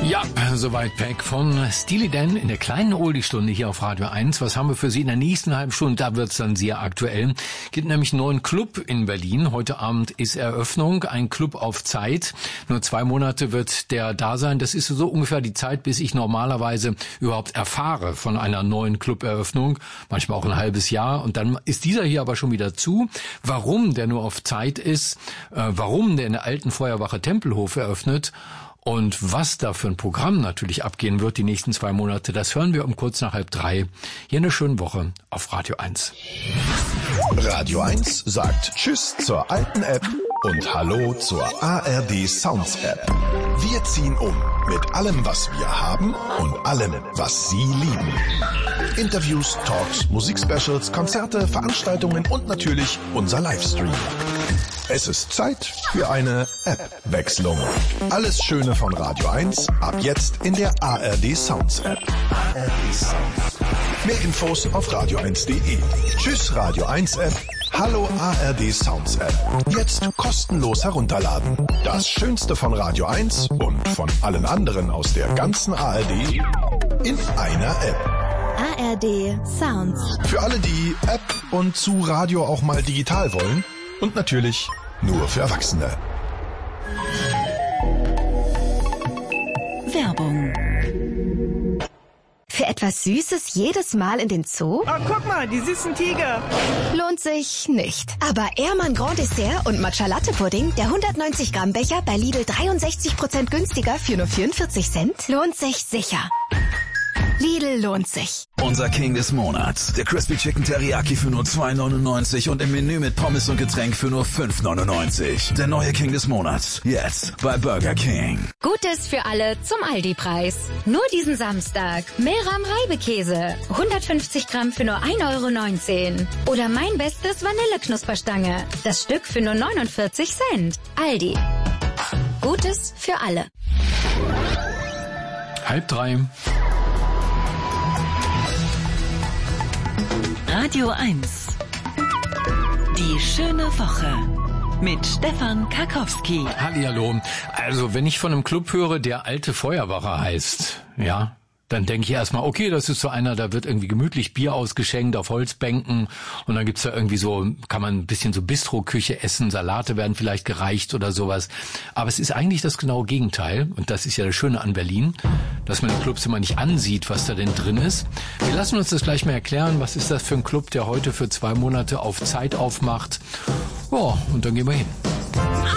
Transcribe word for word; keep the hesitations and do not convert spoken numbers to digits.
Ja, soweit weg von Steely Dan in der kleinen Oldie-Stunde hier auf Radio eins. Was haben wir für Sie in der nächsten halben Stunde? Da wird's dann sehr aktuell. Gibt nämlich einen neuen Club in Berlin. Heute Abend ist Eröffnung, ein Club auf Zeit. Nur zwei Monate wird der da sein. Das ist so ungefähr die Zeit, bis ich normalerweise überhaupt erfahre von einer neuen Club-Eröffnung. Manchmal auch ein halbes Jahr. Und dann ist dieser hier aber schon wieder zu. Warum der nur auf Zeit ist, äh, warum der in der alten Feuerwache Tempelhof eröffnet und was da für ein Programm natürlich abgehen wird die nächsten zwei Monate, das hören wir um kurz nach halb drei. Hier eine schöne Woche auf Radio eins. Radio eins sagt Tschüss zur alten App und Hallo zur A R D Sounds App. Wir ziehen um mit allem, was wir haben und allem, was Sie lieben. Interviews, Talks, Musikspecials, Konzerte, Veranstaltungen und natürlich unser Livestream. Es ist Zeit für eine App-Wechslung. Alles Schöne von Radio eins ab jetzt in der A R D Sounds App. A R D Sounds. Mehr Infos auf radio eins punkt de. Tschüss Radio eins App. Hallo A R D Sounds App. Jetzt kostenlos herunterladen. Das Schönste von Radio eins und von allen anderen aus der ganzen A R D in einer App. A R D Sounds. Für alle, die App und zu Radio auch mal digital wollen. Und natürlich nur für Erwachsene. Werbung. Für etwas Süßes jedes Mal in den Zoo? Oh, guck mal, die süßen Tiger. Lohnt sich nicht. Aber Ehrmann Grand Dessert und Matcha Latte Pudding, der hundertneunzig Gramm Becher bei Lidl dreiundsechzig Prozent günstiger für nur vierundvierzig Cent, lohnt sich sicher. Lidl lohnt sich. Unser King des Monats. Der Crispy Chicken Teriyaki für nur zwei neunundneunzig und im Menü mit Pommes und Getränk für nur fünf neunundneunzig. Der neue King des Monats. Jetzt bei Burger King. Gutes für alle zum Aldi-Preis. Nur diesen Samstag. Meram Reibekäse. hundertfünfzig Gramm für nur ein Euro neunzehn. Oder mein bestes Vanilleknusperstange. Das Stück für nur neunundvierzig Cent. Aldi. Gutes für alle. Halb drei. Radio eins. Die schöne Woche mit Stefan Karkowski. Hallihallo. Also, wenn ich von einem Club höre, der alte Feuerwache heißt, ja, dann denke ich erstmal, okay, das ist so einer, da wird irgendwie gemütlich Bier ausgeschenkt auf Holzbänken und dann gibt's da irgendwie so, kann man ein bisschen so Bistro-Küche essen, Salate werden vielleicht gereicht oder sowas. Aber es ist eigentlich das genaue Gegenteil und das ist ja das Schöne an Berlin, dass man den Clubs immer nicht ansieht, was da denn drin ist. Wir lassen uns das gleich mal erklären, was ist das für ein Club, der heute für zwei Monate auf Zeit aufmacht. Ja, und dann gehen wir hin.